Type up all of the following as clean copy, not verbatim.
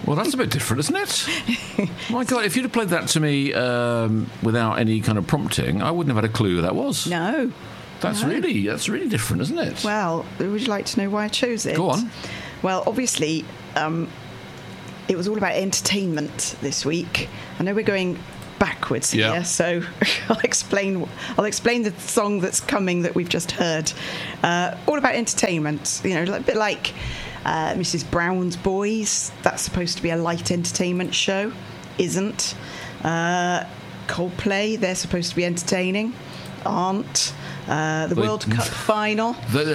Well, that's a bit different, isn't it? My God, if you'd have played that to me without any kind of prompting, I wouldn't have had a clue who that was. No. That's really different, isn't it? Well, would you like to know why I chose it? Go on. Well, obviously, it was all about entertainment this week. I know we're going backwards here, so I'll explain the song that's coming that we've just heard. All about entertainment, a bit like Mrs. Brown's Boys. That's supposed to be a light entertainment show. Isn't. Coldplay, they're supposed to be entertaining. Aren't. The World Cup final.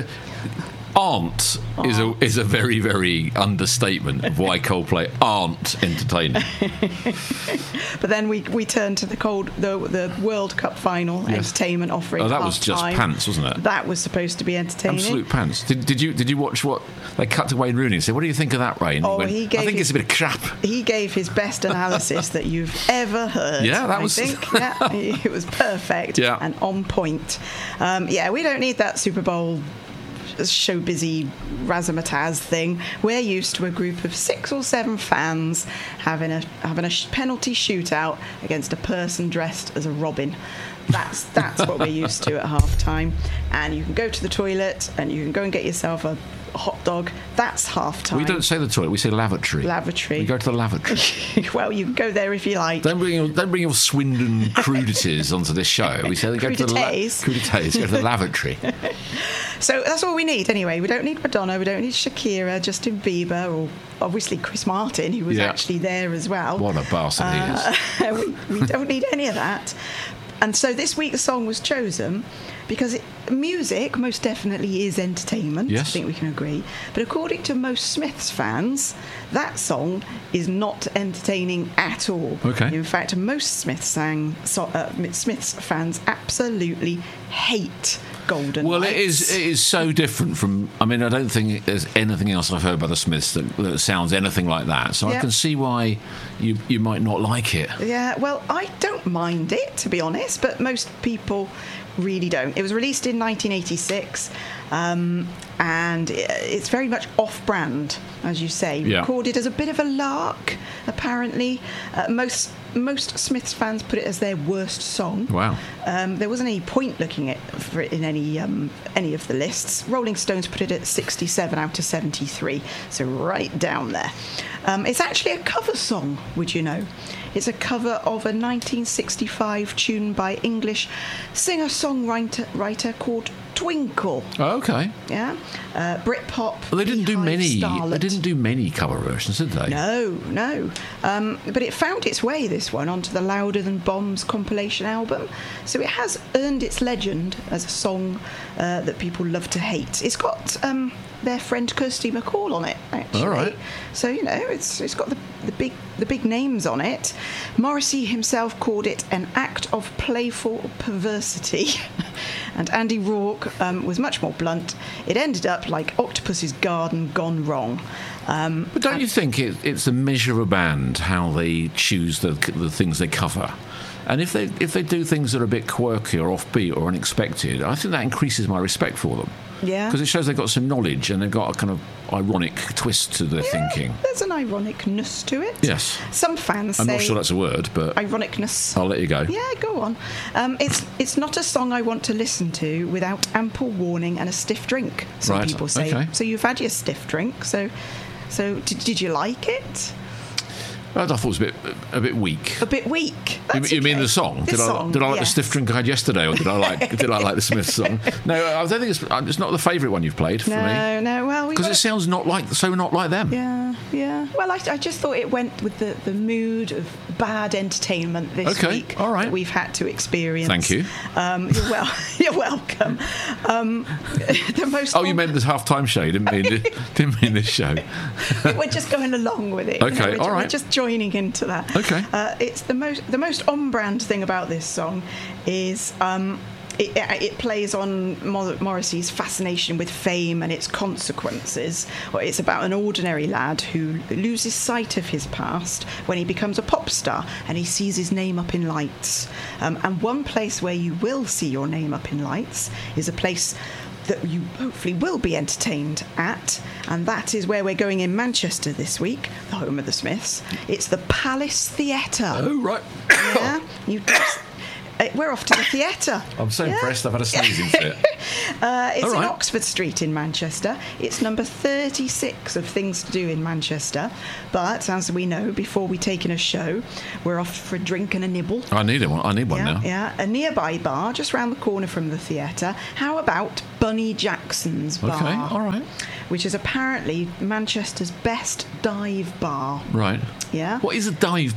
Aren't is a very, very understatement of why Coldplay aren't entertaining. But then we turned to the World Cup final entertainment offering. Oh, that was just pants, wasn't it? That was supposed to be entertaining. Absolute pants. Did you watch what they cut to Wayne Rooney and said, "What do you think of that, Wayne?" Oh, I think it's a bit of crap. He gave his best analysis that you've ever heard. Yeah, that was. I think. Yeah, it was perfect. Yeah. And on point. We don't need that Super Bowl show busy razzmatazz thing. We're used to a group of 6 or 7 fans having a penalty shootout against a person dressed as a robin. That's what we're used to at half time. And you can go to the toilet and you can go and get yourself a hot dog. That's half time. We don't say the toilet, we say lavatory. We go to the lavatory. Well, you can go there if you like. Don't bring your Swindon crudities onto this show. We say they go to the crudités, go to the lavatory. So that's all we need anyway. We don't need Madonna, we don't need Shakira, Justin Bieber, or obviously Chris Martin, who was actually there as well. What a bastard he is. We don't need any of that. And so this week's song was chosen because music most definitely is entertainment. Yes. I think we can agree. But according to most Smiths fans, that song is not entertaining at all. Okay. In fact, most Smiths fans absolutely hate Golden Well, Lights. it is so different from... I mean, I don't think there's anything else I've heard by the Smiths that sounds anything like that. So I can see why you might not like it. Yeah, well, I don't mind it, to be honest, but most people really don't. It was released in 1986, and it's very much off-brand, as you say. Recorded as a bit of a lark, apparently. Most Smiths fans put it as their worst song. Wow. There wasn't any point looking for it in any of the lists. Rolling Stones put it at 67 out of 73, so right down there. It's actually a cover song, would you know? It's a cover of a 1965 tune by English singer-songwriter called Twinkle. Oh, okay. Yeah. Britpop. Well, they didn't do many. Starlet. They didn't do many cover versions, did they? No. But it found its way, this one, onto the Louder Than Bombs compilation album. So it has earned its legend as a song that people love to hate. It's got their friend Kirsty MacColl on it, actually. All right. So it's got the big names on it. Morrissey himself called it an act of playful perversity, and Andy Rourke was much more blunt. It ended up like Octopus's Garden gone wrong. But don't you think it's a measure of a band how they choose the things they cover? And if they do things that are a bit quirky or offbeat or unexpected, I think that increases my respect for them. Yeah. Because it shows they've got some knowledge and they've got a kind of ironic twist to their thinking. There's an ironicness to it. Yes. Some fans say... I'm not sure that's a word, but... Ironicness. I'll let you go. Yeah, go on. It's not a song I want to listen to without ample warning and a stiff drink, some people say. Okay. So you've had your stiff drink, so did you like it? I thought it was a bit weak. A bit weak. You mean the song? Did I like the stiff drink I had yesterday, or did I like the Smiths song? No, I don't think it's not the favourite one you've played for me. No. Well, because it sounds not like them. Yeah. Well, I just thought it went with the mood of bad entertainment this week. All right. That we've had to experience. Thank you. You're welcome. The most. Oh, you meant this half-time show. You didn't mean this show. We're just going along with it. Okay. All right. We're just joining into that. Okay. It's the most on-brand thing about this song is it plays on Morrissey's fascination with fame and its consequences. It's about an ordinary lad who loses sight of his past when he becomes a pop star and he sees his name up in lights. And one place where you will see your name up in lights is a place that you hopefully will be entertained at, and that is where we're going in Manchester this week, the home of the Smiths. It's the Palace Theatre. Oh, right. Yeah, we're off to the theatre. I'm so impressed I've had a sneezing fit. It's in Oxford Street in Manchester. It's number 36 of things to do in Manchester. But as we know, before we take in a show, we're off for a drink and a nibble. I need one now. Yeah, a nearby bar just round the corner from the theatre. How about Bunny Jackson's Bar? Okay, all right. Which is apparently Manchester's best dive bar. Right. Yeah. What is a dive